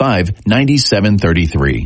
855-9733.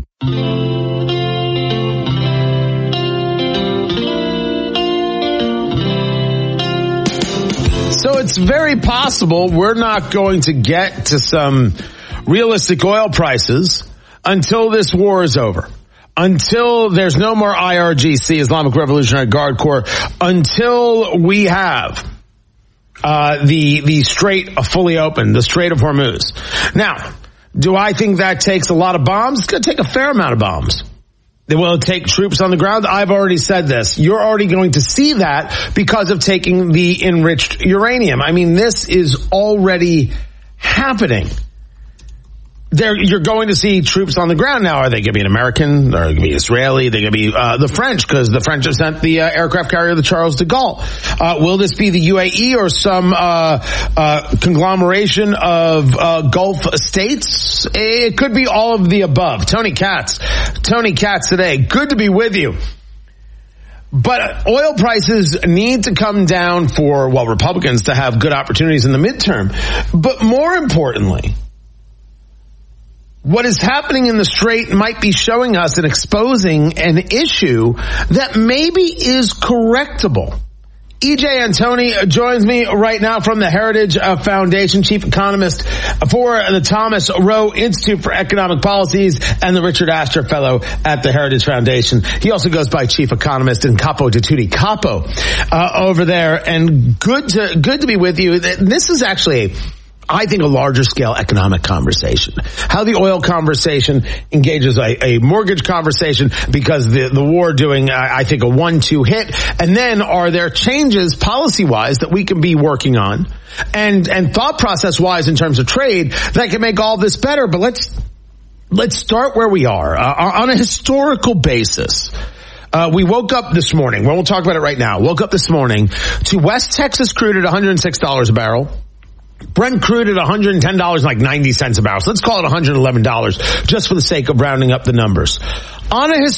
So it's very possible we're not going to get to some realistic oil prices until this war is over. Until there's no more IRGC, Islamic Revolutionary Guard Corps, until we have the Strait fully open, the Strait of Hormuz. Now, do I think that takes a lot of bombs? It's going to take a fair amount of bombs. Will it take troops on the ground? I've already said this. You're already going to see that because of taking the enriched uranium. I mean, this is already happening. You're going to see troops on the ground now. Are they going to be an American? Are they going to be Israeli? Are they going to be the French? Because the French have sent the aircraft carrier, the Charles de Gaulle. Will this be the UAE or some conglomeration of Gulf states? It could be all of the above. Tony Katz today. Good to be with you. But oil prices need to come down for, well, Republicans to have good opportunities in the midterm. But more importantly, what is happening in the Strait might be showing us and exposing an issue that maybe is correctable. E.J. Antoni joins me right now from the Heritage Foundation, chief economist for the Thomas Rowe Institute for Economic Policies and the Richard Astor Fellow at the Heritage Foundation. He also goes by chief economist in Capo di Tutti Capo over there. And good to be with you. This is actually I think a larger scale economic conversation. How the oil conversation engages a mortgage conversation because the war doing, I think, a 1-2 hit. And then are there changes policy wise that we can be working on and thought process wise in terms of trade that can make all this better? But let's start where we are on a historical basis. We woke up this morning. We'll talk about it right now. Woke up this morning to West Texas crude at $106 a barrel. Brent crude at $110.90 a barrel. So let's call it $111 just for the sake of rounding up the numbers. From a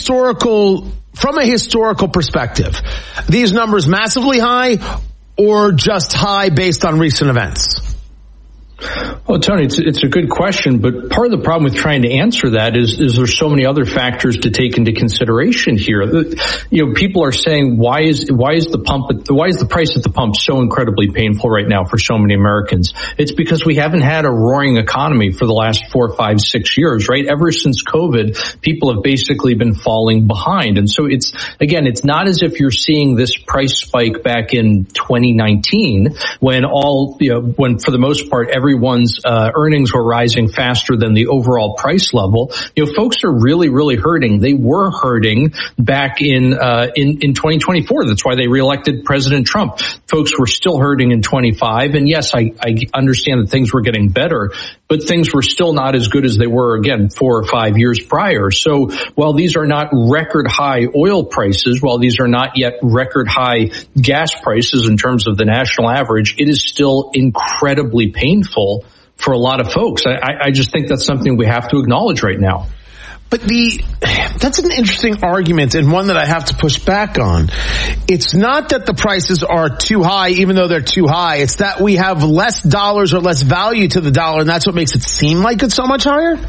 historical perspective, these numbers massively high or just high based on recent events? Well, Tony, it's a good question, but part of the problem with trying to answer that is there's so many other factors to take into consideration here. People are saying, why is the price at the pump so incredibly painful right now for so many Americans? It's because we haven't had a roaring economy for the last 4, 5, 6 years, right? Ever since COVID, people have basically been falling behind. And so it's not as if you're seeing this price spike back in 2019 when for the most part, everyone's earnings were rising faster than the overall price level. Folks are really, really hurting. They were hurting back in 2024. That's why they reelected President Trump. Folks were still hurting in 25. And yes, I understand that things were getting better, but things were still not as good as they were, again, 4 or 5 years prior. So while these are not record high oil prices, while these are not yet record high gas prices in terms of the national average, it is still incredibly painful for a lot of folks. I just think that's something we have to acknowledge right now. But that's an interesting argument and one that I have to push back on. It's not that the prices are too high, even though they're too high. It's that we have less dollars or less value to the dollar, and that's what makes it seem like it's so much higher?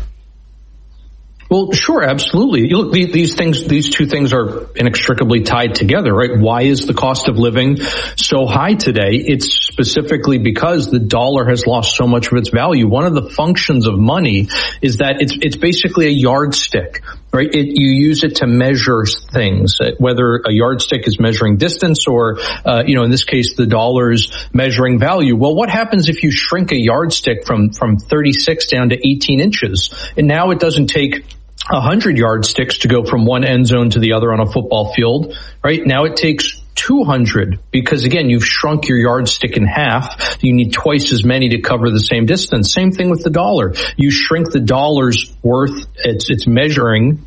Well, sure, absolutely. Look, these two things are inextricably tied together, right? Why is the cost of living so high today? It's specifically because the dollar has lost so much of its value. One of the functions of money is that it's basically a yardstick, right? You use it to measure things, whether a yardstick is measuring distance or, in this case, the dollar's measuring value. Well, what happens if you shrink a yardstick from 36 down to 18 inches? And now it doesn't take 100 yardsticks to go from one end zone to the other on a football field, right? Now it takes 200 because, again, you've shrunk your yardstick in half. You need twice as many to cover the same distance. Same thing with the dollar. You shrink the dollar's worth. It's measuring,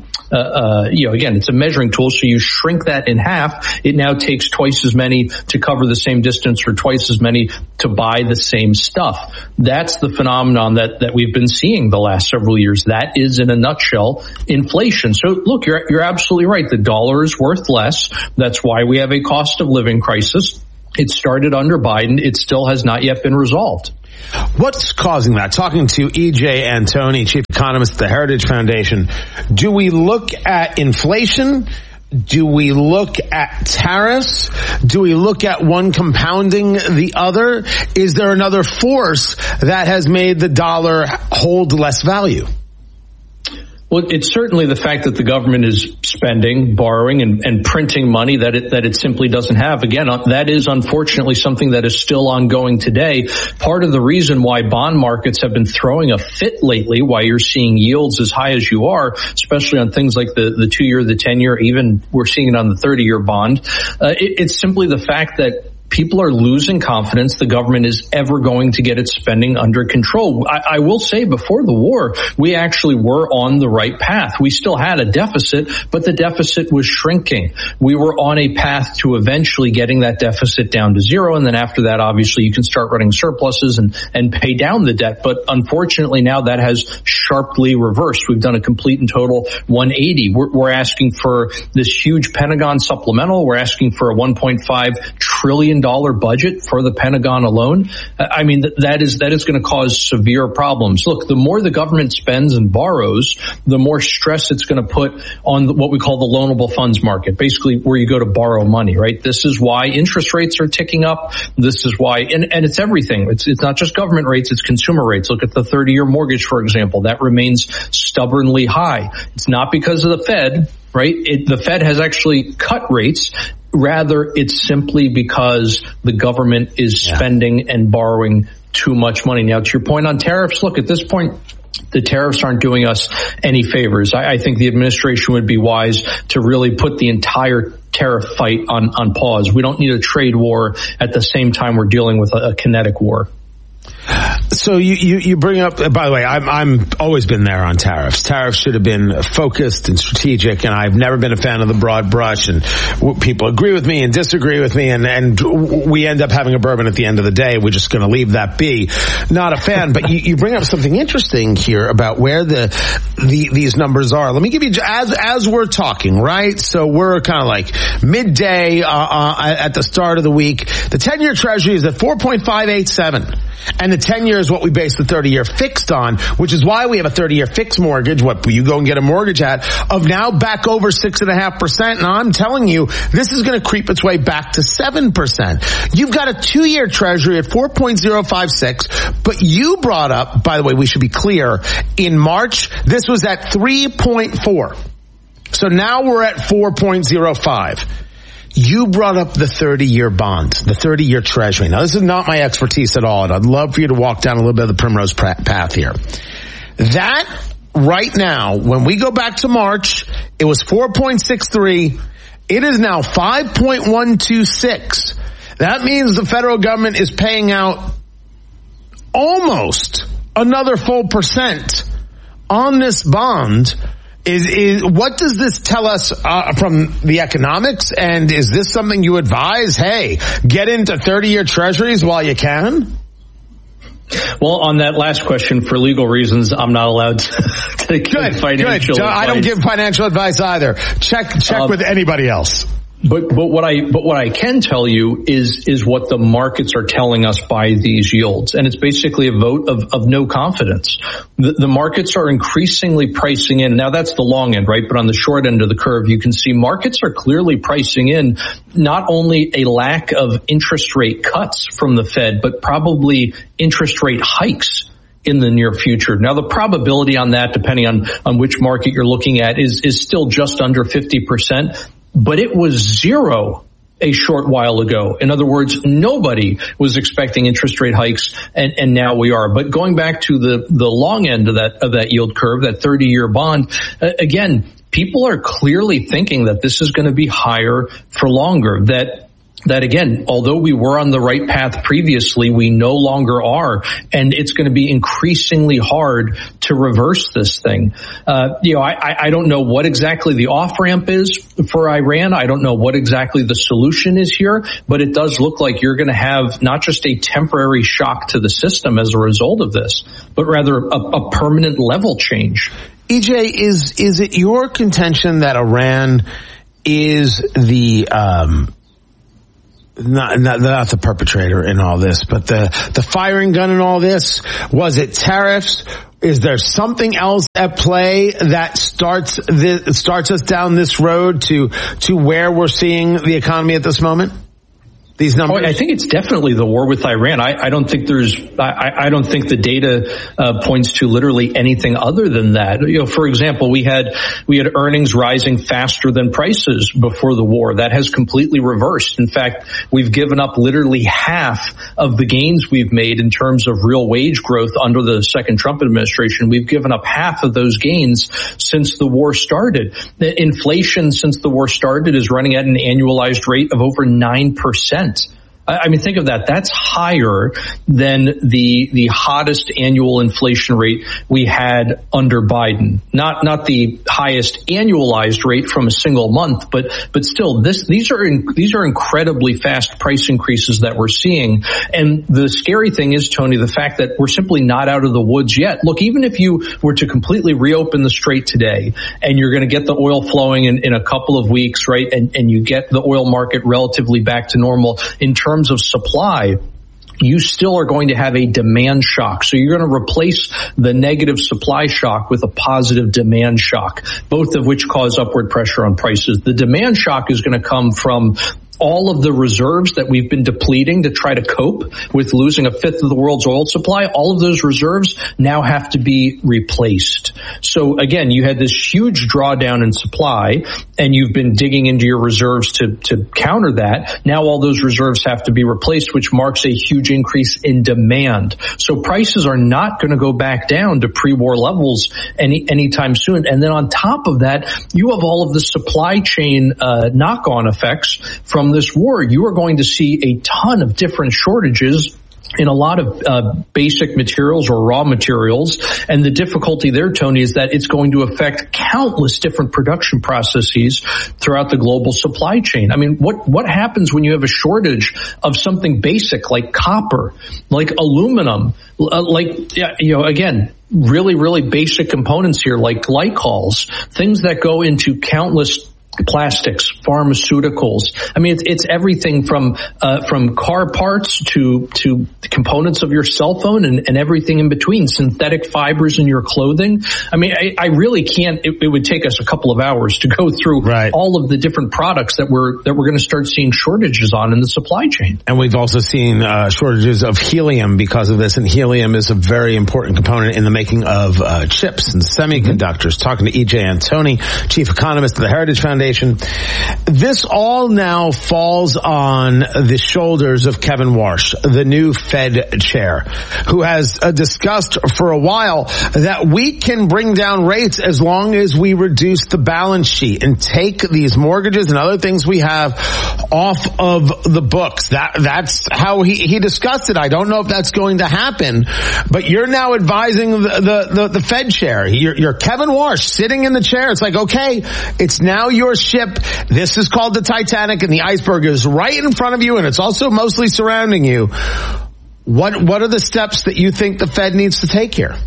again, it's a measuring tool. So you shrink that in half. It now takes twice as many to cover the same distance or twice as many to buy the same stuff. That's the phenomenon that we've been seeing the last several years. That is, in a nutshell, inflation. So look, you're absolutely right. The dollar is worth less. That's why we have a cost of living crisis. It started under Biden. It still has not yet been resolved. What's causing that? Talking to E.J. Antoni, chief economist at the Heritage Foundation, do we look at inflation? Do we look at tariffs? Do we look at one compounding the other? Is there another force that has made the dollar hold less value? Well, it's certainly the fact that the government is spending, borrowing, and printing money that it simply doesn't have. Again, that is unfortunately something that is still ongoing today. Part of the reason why bond markets have been throwing a fit lately, why you're seeing yields as high as you are, especially on things like the 2-year, the 10-year, even we're seeing it on the 30-year bond. It's simply the fact that people are losing confidence the government is ever going to get its spending under control. I will say before the war, we actually were on the right path. We still had a deficit, but the deficit was shrinking. We were on a path to eventually getting that deficit down to zero. And then after that, obviously, you can start running surpluses and pay down the debt. But unfortunately, now that has sharply reversed. We've done a complete and total 180. We're asking for this huge Pentagon supplemental. We're asking for a $1.5 trillion budget for the Pentagon alone. I mean, that is going to cause severe problems. Look, the more the government spends and borrows, the more stress it's going to put on what we call the loanable funds market, basically where you go to borrow money, right? This is why interest rates are ticking up. This is why, and it's everything. It's not just government rates, it's consumer rates. Look at the 30-year mortgage, for example. That remains stubbornly high. It's not because of the Fed, right? The Fed has actually cut rates. Rather, it's simply because the government is spending and borrowing too much money. Now, to your point on tariffs, look, at this point, the tariffs aren't doing us any favors. I think the administration would be wise to really put the entire tariff fight on pause. We don't need a trade war at the same time we're dealing with a kinetic war. So you bring up, by the way, I'm always been there on tariffs. Tariffs should have been focused and strategic, and I've never been a fan of the broad brush, and people agree with me and disagree with me, and we end up having a bourbon at the end of the day. We're just going to leave that be. Not a fan, but you bring up something interesting here about where these numbers are. Let me give you, as we're talking, right? So we're kind of like midday at the start of the week. The 10-year Treasury is at 4.587. And the 10-year is what we base the 30-year fixed on, which is why we have a 30-year fixed mortgage, what you go and get a mortgage at, of now back over 6.5%. And I'm telling you, this is going to creep its way back to 7%. You've got a 2-year Treasury at 4.056, but you brought up, by the way, we should be clear, in March, this was at 3.4. So now we're at 4.05. You brought up the 30-year bond, the 30-year Treasury. Now, this is not my expertise at all, and I'd love for you to walk down a little bit of the primrose path here. That, right now, when we go back to March, it was 4.63. It is now 5.126. That means the federal government is paying out almost another full percent on this bond. What does this tell us from the economics? And is this something you advise? Hey, get into 30-year Treasuries while you can? Well, on that last question, for legal reasons, I'm not allowed to give financial advice. I don't give financial advice either. Check with anybody else. But what I can tell you is what the markets are telling us by these yields. And it's basically a vote of no confidence. The markets are increasingly pricing in. Now that's the long end, right? But on the short end of the curve, you can see markets are clearly pricing in not only a lack of interest rate cuts from the Fed, but probably interest rate hikes in the near future. Now, the probability on that, depending on which market you're looking at, is still just under 50%. But it was zero a short while ago. In other words, nobody was expecting interest rate hikes, and now we are. But going back to the long end of that yield curve, that 30-year bond, again, people are clearly thinking that this is going to be higher for longer, that again, although we were on the right path previously, we no longer are, and it's going to be increasingly hard to reverse this thing. I don't know what exactly the off-ramp is for Iran. I don't know what exactly the solution is here, but it does look like you're going to have not just a temporary shock to the system as a result of this, but rather a permanent level change. EJ, is it your contention that Iran is the not the perpetrator in all this, but the firing gun in all this? Was it tariffs? Is there something else at play that starts us down this road to where we're seeing the economy at this moment? These numbers? I think it's definitely the war with Iran. I don't think I don't think the data points to literally anything other than that. For example, we had earnings rising faster than prices before the war. That has completely reversed. In fact, we've given up literally half of the gains we've made in terms of real wage growth under the second Trump administration. We've given up half of those gains since the war started. The inflation since the war started is running at an annualized rate of over 9%. I mean, think of that. That's higher than the hottest annual inflation rate we had under Biden. Not the highest annualized rate from a single month, but still, these are incredibly fast price increases that we're seeing. And the scary thing is, Tony, the fact that we're simply not out of the woods yet. Look, even if you were to completely reopen the strait today, and you're going to get the oil flowing in a couple of weeks, right? And you get the oil market relatively back to normal in terms of supply, you still are going to have a demand shock. So you're going to replace the negative supply shock with a positive demand shock, both of which cause upward pressure on prices. The demand shock is going to come from all of the reserves that we've been depleting to try to cope with losing a fifth of the world's oil supply. All of those reserves now have to be replaced. So again, you had this huge drawdown in supply, and you've been digging into your reserves to counter that. Now all those reserves have to be replaced, which marks a huge increase in demand. So prices are not going to go back down to pre-war levels anytime soon. And then on top of that, you have all of the supply chain knock-on effects from this war. You are going to see a ton of different shortages in a lot of basic materials or raw materials. And the difficulty there, Tony, is that it's going to affect countless different production processes throughout the global supply chain. I mean, what happens when you have a shortage of something basic like copper, like aluminum, again, really, really basic components here like glycols, things that go into countless plastics, pharmaceuticals. I mean, it's everything from car parts to components of your cell phone and everything in between, synthetic fibers in your clothing. I mean, I really can't, it would take us a couple of hours to go through all of the different products that we're going to start seeing shortages on in the supply chain. And we've also seen shortages of helium because of this, and helium is a very important component in the making of chips and semiconductors. Talking to E.J. Antoni, chief economist of the Heritage Foundation. This all now falls on the shoulders of Kevin Warsh, the new Fed chair, who has discussed for a while that we can bring down rates as long as we reduce the balance sheet and take these mortgages and other things we have off of the books. That's how he discussed it. I don't know if that's going to happen, but you're now advising the Fed chair. You're Kevin Warsh sitting in the chair. It's like, okay, it's now your ship. This is called the Titanic, and the iceberg is right in front of you, and it's also mostly surrounding you. What are the steps that you think the Fed needs to take here?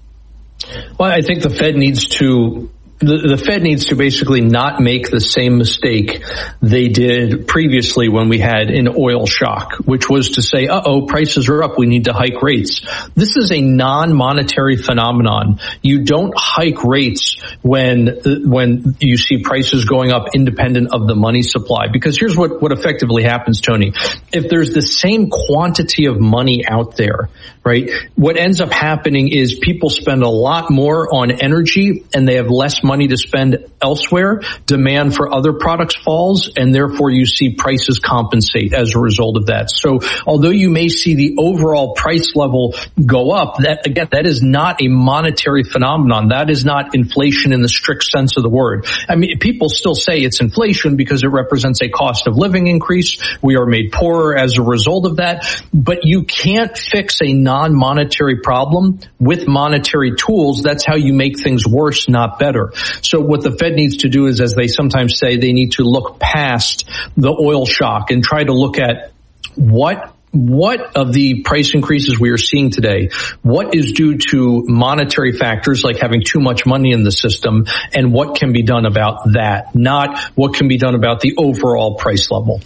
Well, I think the Fed needs to basically not make the same mistake they did previously when we had an oil shock, which was to say, prices are up, we need to hike rates. This is a non-monetary phenomenon. You don't hike rates when you see prices going up independent of the money supply. Because here's what effectively happens, Tony. If there's the same quantity of money out there, right, what ends up happening is people spend a lot more on energy and they have less money to spend elsewhere. Demand for other products falls, and therefore you see prices compensate as a result of that. So although you may see the overall price level go up, that is not a monetary phenomenon. That is not inflation in the strict sense of the word. I mean, people still say it's inflation because it represents a cost of living increase. We are made poorer as a result of that. But you can't fix a non-monetary problem with monetary tools. That's how you make things worse, not better. So what the Fed needs to do is, as they sometimes say, they need to look past the oil shock and try to look at what of the price increases we are seeing today, what is due to monetary factors like having too much money in the system, and what can be done about that, not what can be done about the overall price level.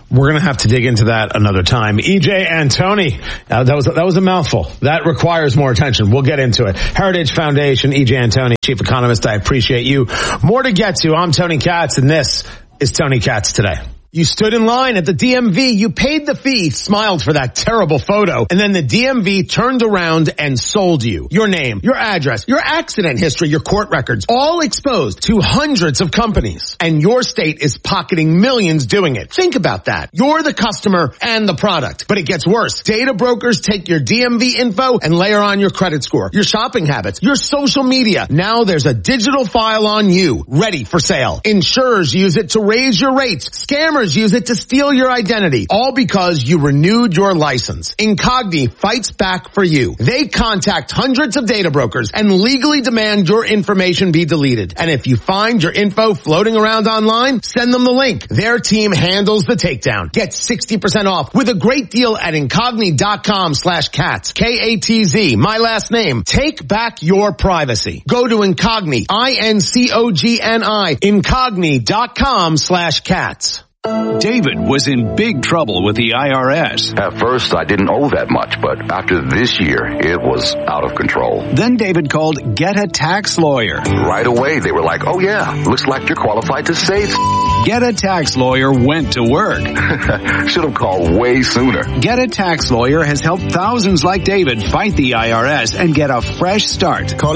We're going to have to dig into that another time. EJ Antoni, that was a mouthful. That requires more attention. We'll get into it. Heritage Foundation, EJ Antoni, chief economist. I appreciate you. More to get to. I'm Tony Katz, and this is Tony Katz Today. You stood in line at the DMV, you paid the fee, smiled for that terrible photo, and then the DMV turned around and sold you. Your name, your address, your accident history, your court records, all exposed to hundreds of companies. And your state is pocketing millions doing it. Think about that. You're the customer and the product. But it gets worse. Data brokers take your DMV info and layer on your credit score, your shopping habits, your social media. Now there's a digital file on you, ready for sale. Insurers use it to raise your rates. Scammers use it to steal your identity, all because you renewed your license. Incogni fights back for you. They contact hundreds of data brokers and legally demand your information be deleted. And if you find your info floating around online, send them the link. Their team handles the takedown. Get 60% off with a great deal at Incogni.com/cats. K-A-T-Z, my last name. Take back your privacy. Go to Incogni, I-N-C-O-G-N-I, Incogni.com/cats. David was in big trouble with the IRS. At first, I didn't owe that much, but after this year, it was out of control. Then David called Get a Tax Lawyer. Right away, they were like, oh yeah, looks like you're qualified to save. Get a Tax Lawyer went to work. Should have called way sooner. Get a Tax Lawyer has helped thousands like David fight the IRS and get a fresh start. Call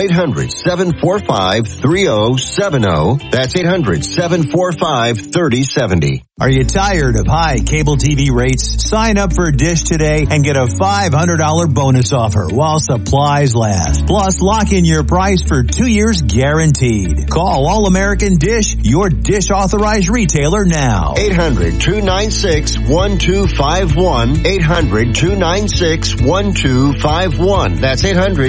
800-745-3070. That's 800-745-3070. Are you tired of high cable TV rates? Sign up for Dish today and get a $500 bonus offer while supplies last. Plus, lock in your price for 2 years guaranteed. Call All American Dish, your Dish authorized retailer now. 800-296-1251. 800-296-1251. That's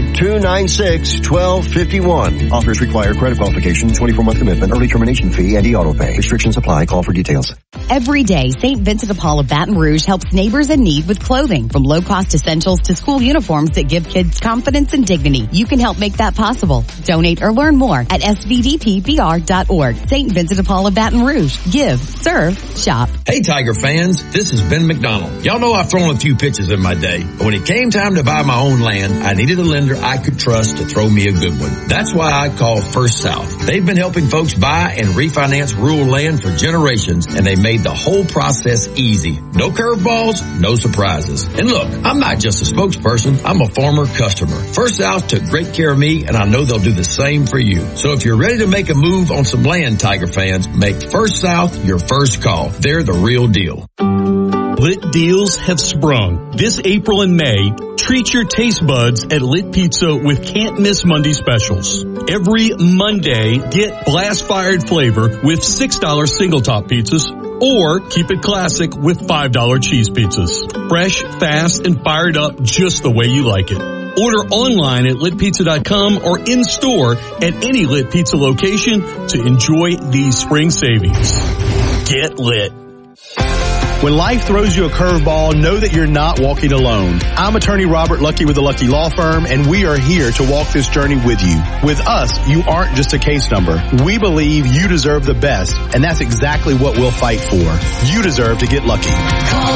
800-296-1251. Offers require credit qualification, 24-month commitment, early termination fee, and e-auto pay. Restrictions apply. Call for details. Every day, St. Vincent de Paul of Baton Rouge helps neighbors in need with clothing, from low-cost essentials to school uniforms that give kids confidence and dignity. You can help make that possible. Donate or learn more at svdpbr.org. St. Vincent de Paul of Baton Rouge. Give, serve, shop. Hey, Tiger fans, this is Ben McDonald. Y'all know I've thrown a few pitches in my day, but when it came time to buy my own land, I needed a lender I could trust to throw me a good one. That's why I called First South. They've been helping folks buy and refinance rural land for generations, and they made the whole process easy. No curveballs, no surprises. And look, I'm not just a spokesperson, I'm a former customer. First South took great care of me, and I know they'll do the same for you. So if you're ready to make a move on some land, Tiger fans, make First South your first call. They're the real deal. Lit deals have sprung. This April and May, treat your taste buds at Lit Pizza with can't miss Monday specials. Every Monday, get blast fired flavor with $6 single top pizzas, or keep it classic with $5 cheese pizzas. Fresh, fast, and fired up just the way you like it. Order online at litpizza.com or in store at any Lit Pizza location to enjoy these spring savings. Get lit. When life throws you a curveball, know that you're not walking alone. I'm attorney Robert Lucky with the Lucky Law Firm, and we are here to walk this journey with you. With us, you aren't just a case number. We believe you deserve the best, and that's exactly what we'll fight for. You deserve to get lucky. Call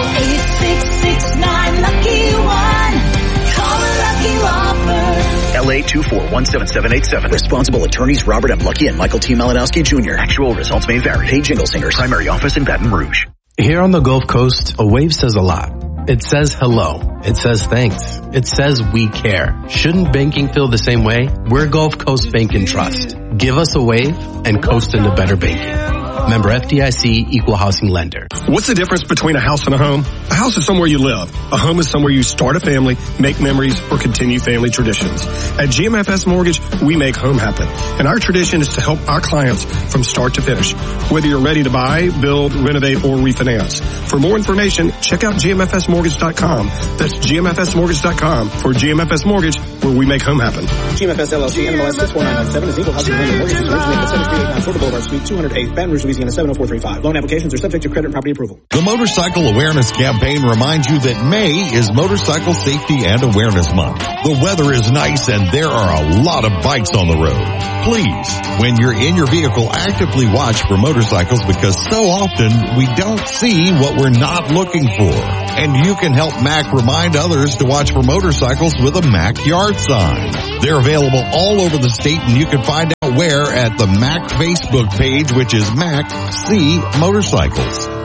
866-9-LUCKY-1. Call the Lucky Law Firm. LA 2417787. Responsible attorneys Robert M. Lucky and Michael T. Malinowski Jr. Actual results may vary. Paid Jingle Singers. Primary office in Baton Rouge. Here on the Gulf Coast, a wave says a lot. It says hello. It says thanks. It says we care. Shouldn't banking feel the same way? We're Gulf Coast Bank and Trust. Give us a wave and coast into better banking. Member FDIC, Equal Housing Lender. What's the difference between a house and a home? A house is somewhere you live. A home is somewhere you start a family, make memories, or continue family traditions. At GMFS Mortgage, we make home happen. And our tradition is to help our clients from start to finish. Whether you're ready to buy, build, renovate, or refinance. For more information, check out GMFSmortgage.com. That's GMFSmortgage.com. For GMFS Mortgage, where we make home happen. GMFS LLC, NMLS 64997 is Equal Housing Lender. Mortgage is originated at 7389 Florida Boulevard, Suite 208, Baton Rouge, Louisiana. Louisiana 70435. Loan applications are subject to credit and property approval. The Motorcycle Awareness Campaign reminds you that May is Motorcycle Safety and Awareness Month. The weather is nice and there are a lot of bikes on the road. Please, when you're in your vehicle, actively watch for motorcycles because so often we don't see what we're not looking for. And you can help MAC remind others to watch for motorcycles with a MAC yard sign. They're available all over the state and you can find out where at the MAC Facebook page, which is MAC C Motorcycles.